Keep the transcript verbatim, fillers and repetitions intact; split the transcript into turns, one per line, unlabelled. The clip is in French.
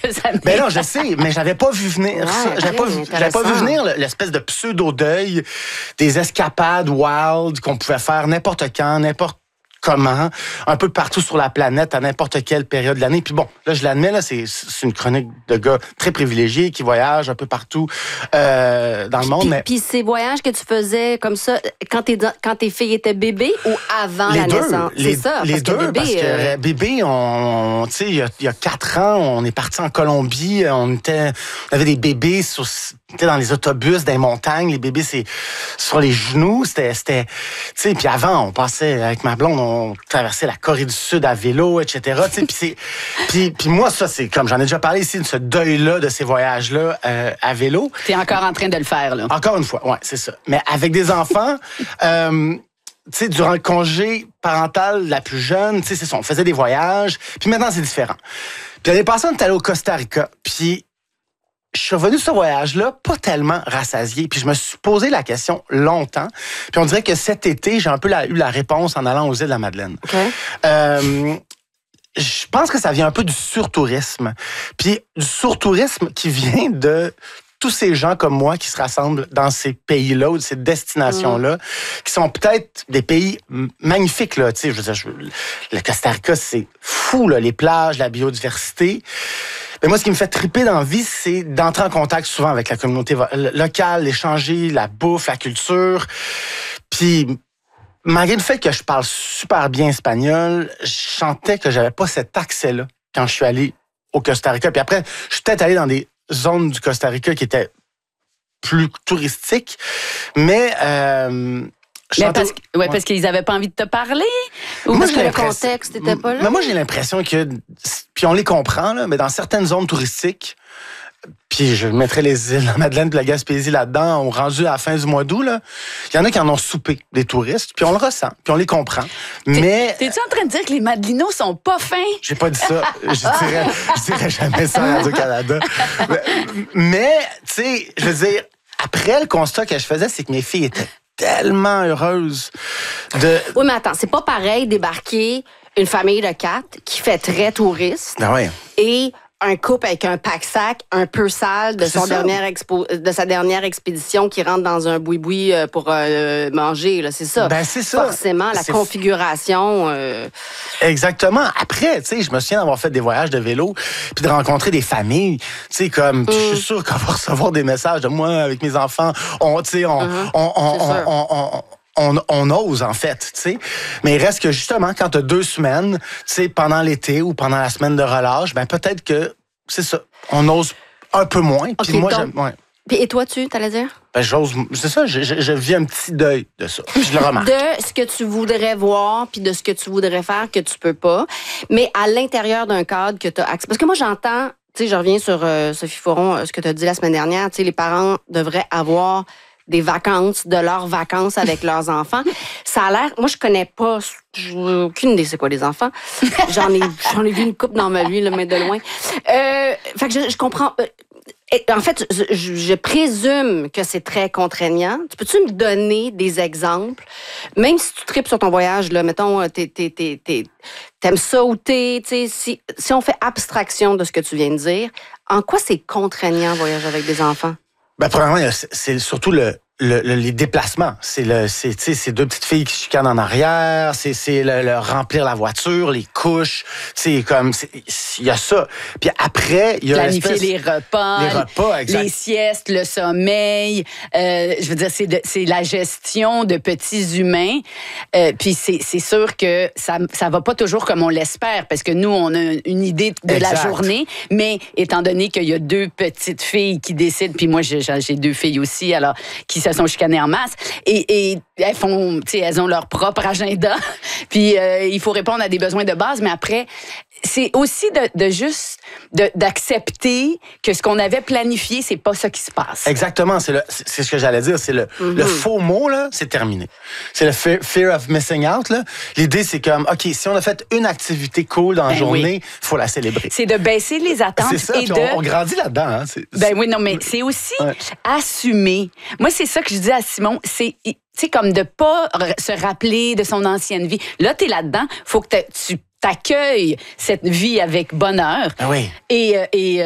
quelques années.
Ben non, je sais, mais j'avais pas vu venir
ouais,
ça. J'avais pas, vu, j'avais pas vu venir l'espèce de pseudo-deuil des escapades wild qu'on pouvait faire n'importe quand, n'importe comment, un peu partout sur la planète, à n'importe quelle période de l'année. Puis bon, là, je l'admets, là, c'est, c'est une chronique de gars très privilégiés qui voyagent un peu partout euh, dans le monde.
Puis,
mais...
puis ces voyages que tu faisais comme ça, quand tes, quand tes filles étaient bébés ou avant
les
la
deux,
naissance?
Les,
c'est ça,
les
parce
deux,
que bébé,
parce que
euh...
bébé, on, tu sais, il y a, il y a quatre ans, on est parti en Colombie, on était, on avait des bébés sur, était dans les autobus, dans les montagnes, les bébés, c'est sur les genoux, c'était, c'était, tu sais, puis avant, on passait avec ma blonde, on traversait la Corée du Sud à vélo, et cetera. Tu sais, puis c'est, puis, puis moi, ça, c'est comme j'en ai déjà parlé ici, de ce deuil-là, de ces voyages-là euh, à vélo.
T'es encore en train de le faire, là.
Encore une fois, ouais, c'est ça. Mais avec des enfants, euh, tu sais, durant le congé parental, la plus jeune, tu sais, c'est ça, on faisait des voyages. Puis maintenant, c'est différent. Puis l'année passée, on est allé au Costa Rica. Puis je suis revenu de ce voyage-là, pas tellement rassasié. Puis je me suis posé la question longtemps. Puis on dirait que cet été, j'ai un peu la, eu la réponse en allant aux îles de la Madeleine.
Okay.
Euh, je pense que ça vient un peu du surtourisme. Puis du surtourisme qui vient de tous ces gens comme moi qui se rassemblent dans ces pays-là ou ces destinations-là, mmh. qui sont peut-être des pays magnifiques, là. Tu sais, je veux dire, je, le Costa Rica, c'est fou, là, les plages, la biodiversité. Mais moi, ce qui me fait triper dans la vie, c'est d'entrer en contact souvent avec la communauté locale, échanger la bouffe, la culture. Puis, malgré le fait que je parle super bien espagnol, je sentais que j'avais pas cet accès-là quand je suis allé au Costa Rica. Puis après, je suis peut-être allé dans des zones du Costa Rica qui étaient plus touristiques, mais... Euh,
Mais parce, ouais, parce qu'ils n'avaient pas envie de te parler? Ou moi, parce que le contexte n'était pas là?
Mais moi, j'ai l'impression que... Puis on les comprend, là, mais dans certaines zones touristiques, puis je mettrais les îles, la Madeleine et la Gaspésie là-dedans, on rendu à la fin du mois d'août, là, il y en a qui en ont soupé, des touristes, puis on le ressent, puis on les comprend. Mais...
T'es-tu en train de dire que les Madelinos sont pas fins?
J'ai pas dit ça. Je dirais, je dirais jamais ça à Radio-Canada. Mais, mais tu sais, je veux dire, après, le constat que je faisais, c'est que mes filles étaient tellement heureuses de...
Oui, mais attends, c'est pas pareil débarquer une famille de quatre qui fait très touriste
ah ouais.
et un couple avec un pack-sac un peu sale de, son dernière expo, de sa dernière expédition qui rentre dans un boui-boui pour euh, manger. Là, c'est ça.
Ben, c'est ça.
Forcément, la
c'est
configuration... Euh...
Exactement. Après, tu sais, je me souviens d'avoir fait des voyages de vélo puis de rencontrer des familles. Tu sais, comme, mm. je suis sûr qu'on va recevoir des messages de moi avec mes enfants. On, tu sais, on, mm-hmm. on, on, on, on, on On, on ose, en fait, tu sais. Mais il reste que, justement, quand tu as deux semaines, tu sais, pendant l'été ou pendant la semaine de relâche, ben peut-être que, c'est ça, on ose un peu moins. Puis
okay,
moi,
donc,
j'aime... Ouais.
Puis et toi, tu, t'allais dire?
Ben, j'ose... C'est ça, je, je, je vis un petit deuil de ça. Je le remarque.
De ce que tu voudrais voir, puis de ce que tu voudrais faire que tu peux pas. Mais à l'intérieur d'un cadre que tu as accès. Parce que moi, j'entends... Tu sais, je reviens sur euh, Sophie Foron, ce que tu as dit la semaine dernière. Tu sais, les parents devraient avoir... des vacances, de leurs vacances avec leurs enfants. Ça a l'air... Moi, je connais pas... J'ai aucune idée c'est quoi les enfants. J'en ai, j'en ai vu une couple dans ma vie, là, mais de loin. Euh, fait que je, je comprends... En fait, je, je présume que c'est très contraignant. Tu peux-tu me donner des exemples? Même si tu tripes sur ton voyage, là, mettons, t'es, t'es, t'es, t'es, t'aimes ça ou t'es... t'sais, si, si on fait abstraction de ce que tu viens de dire, en quoi c'est contraignant, voyager avec des enfants?
Ben, premièrement, c'est surtout le, le, le, les déplacements. C'est le, c'est, tu sais, c'est deux petites filles qui chicanent en arrière. C'est, c'est le, le remplir la voiture, les couches. C'est comme, il y a ça. Puis après, il y a
planifier les repas,
les repas, exact.
Les siestes, le sommeil. Euh, je veux dire, c'est, de, c'est la gestion de petits humains. Euh, puis c'est, c'est sûr que ça, ça va pas toujours comme on l'espère, parce que nous, on a une idée de exact. La journée. Mais étant donné qu'il y a deux petites filles qui décident, puis moi, j'ai, j'ai deux filles aussi, alors qui se sont chicanées en masse, et, et elles font, tu sais, elles ont leur propre agenda. Puis euh, il faut répondre à des besoins de base, mais après, c'est aussi de, de juste de, d'accepter que ce qu'on avait planifié, c'est pas ça qui se passe.
Exactement, c'est, le, c'est, c'est ce que j'allais dire, c'est le, mm-hmm. le faux mot, là, c'est terminé. C'est le fear, fear of missing out, là. L'idée, c'est comme, OK, si on a fait une activité cool dans la ben journée, il oui. faut la célébrer.
C'est de baisser les attentes.
C'est ça,
et de...
on, on grandit là-dedans. Hein. C'est,
ben
c'est...
oui, non, mais c'est aussi
ouais.
assumer. Moi, c'est ça que je dis à Simon, c'est... tu sais, comme de pas se rappeler de son ancienne vie. Là, t'es là-dedans, faut que tu t'accueilles cette vie avec bonheur.
Ah oui.
Et, et